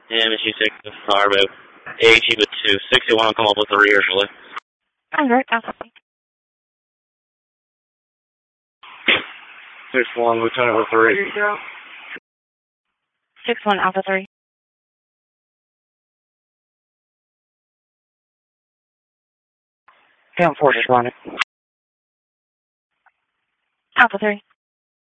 Yeah, Mission 6, are about 80 with 2. 61 will come up with the rear, shall I? Alright, Alpha 3. 61, Lieutenant with the rear. 61, Alpha 3. Down 4, just run it. Alpha 3.